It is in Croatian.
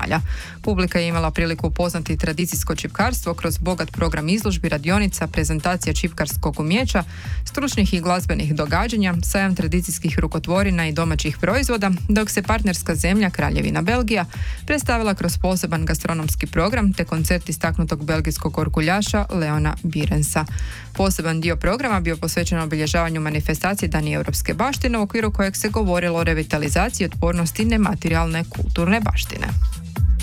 zemalja. Publika je imala priliku upoznati tradicijsko čipkarstvo kroz bogat program izložbi, radionica, prezentacija čipkarskog umijeća, stručnih i glazbenih događanja, sajam tradicijskih rukotvorina i domaćih proizvoda, dok se partnerska zemlja Kraljevina Belgija predstavila kroz poseban gastronomski program te koncert istaknutog belgijskog orguljaša Leona Birensa. Poseban dio programa bio posvećen obilježavanju manifestacije Dani europske baštine, u okviru kojeg se govorilo o revitalizaciji i otpornosti nematerijalne kulturne baštine.